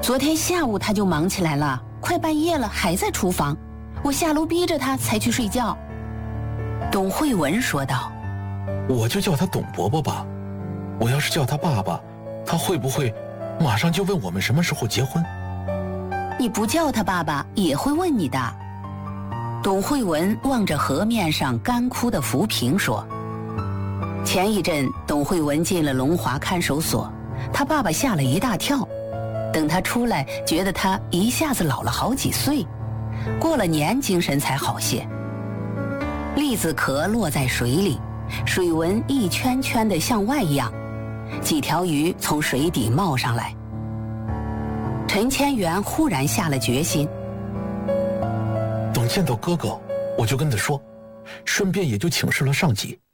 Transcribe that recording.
昨天下午他就忙起来了，快半夜了还在厨房，我下楼逼着他才去睡觉。董慧文说道： 我就叫他董伯伯吧，我要是叫他爸爸，他会不会马上就问我们什么时候结婚？ 你不叫他爸爸也会问你的。董慧文望着河面上干枯的浮萍说：前一阵董慧文进了龙华看守所，他爸爸吓了一大跳，等他出来觉得他一下子老了好几岁，过了年精神才好些。栗子壳落在水里，水纹一圈圈的向外漾，几条鱼从水底冒上来。陈千元忽然下了决心， 等见到哥哥我就跟他说，顺便也就请示了上级，